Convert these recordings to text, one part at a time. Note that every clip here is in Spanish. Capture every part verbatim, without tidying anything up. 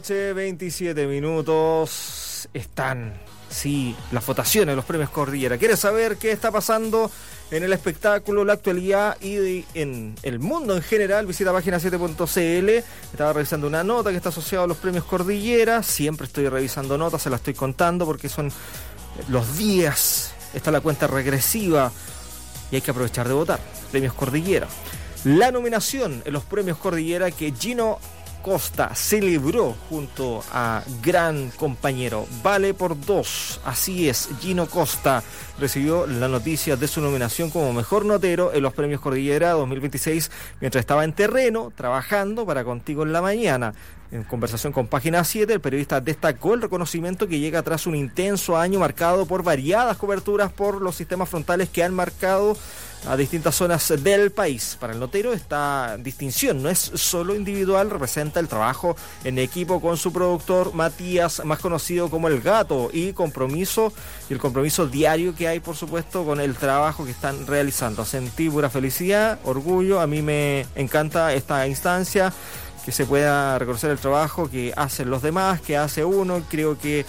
veintisiete minutos están, sí, las votaciones, los premios Cordillera. ¿Quieres saber qué está pasando en el espectáculo, la actualidad y en el mundo en general? Visita página siete punto c l. Estaba revisando una nota que está asociada a los premios Cordillera. Siempre estoy revisando notas, se las estoy contando porque son los días. Está la cuenta regresiva y hay que aprovechar de votar. Premios Cordillera. La nominación en los premios Cordillera que Gino Costa celebró junto a gran compañero Vale por Dos. Así es, Gino Costa recibió la noticia de su nominación como mejor notero en los premios Cordillera dos mil veintiséis mientras estaba en terreno trabajando para Contigo en la Mañana. En conversación con Página siete, el periodista destacó el reconocimiento que llega tras un intenso año marcado por variadas coberturas por los sistemas frontales que han marcado a distintas zonas del país. Para el notero esta distinción no es solo individual, representa el trabajo en equipo con su productor Matías, más conocido como El Gato, y compromiso y el compromiso diario que hay, por supuesto, con el trabajo que están realizando. Sentí pura felicidad, orgullo, a mí me encanta esta instancia, que se pueda reconocer el trabajo que hacen los demás, que hace uno. Creo que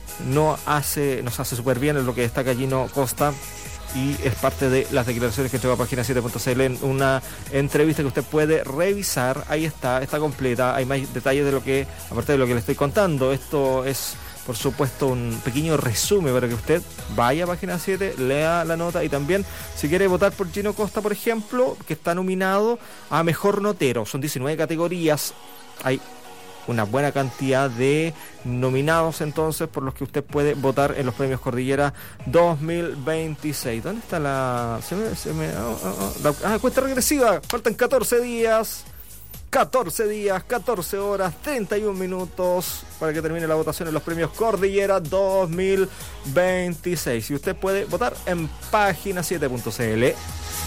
no hace, nos hace súper bien en lo que destaca Gino Costa, y es parte de las declaraciones que entregó a página siete punto c l en una entrevista que usted puede revisar. Ahí está, está completa, hay más detalles de lo que, aparte de lo que le estoy contando. Esto es, por supuesto, un pequeño resumen para que usted vaya a página siete, lea la nota, y también, si quiere votar por Gino Costa, por ejemplo, que está nominado a Mejor Notero. Son diecinueve categorías, hay una buena cantidad de nominados entonces por los que usted puede votar en los premios Cordillera dos mil veintiséis. ¿Dónde está la... Se me, se me, oh, oh, oh, la ah, cuenta regresiva? Faltan catorce días, catorce días, catorce horas, treinta y un minutos para que termine la votación en los premios Cordillera dos mil veintiséis. Y usted puede votar en página siete punto c l.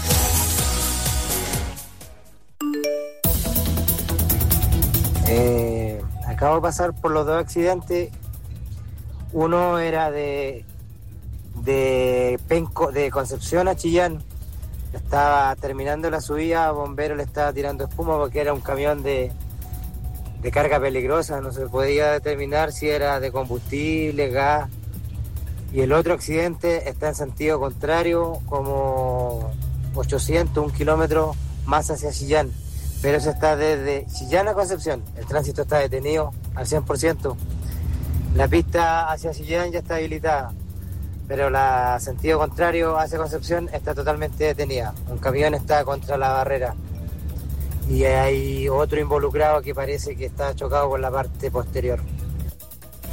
Eh, acabo de pasar por los dos accidentes. Uno era de de Penco, de Concepción a Chillán. Estaba terminando la subida, bombero le estaba tirando espuma porque era un camión de, de carga peligrosa, no se podía determinar si era de combustible, gas. Y el otro accidente está en sentido contrario, como ochocientos, un kilómetro más hacia Chillán. Pero eso está desde Chillán a Concepción. El tránsito está detenido al cien por ciento. La pista hacia Chillán ya está habilitada, pero la sentido contrario hacia Concepción está totalmente detenida. Un camión está contra la barrera y hay otro involucrado que parece que está chocado por la parte posterior.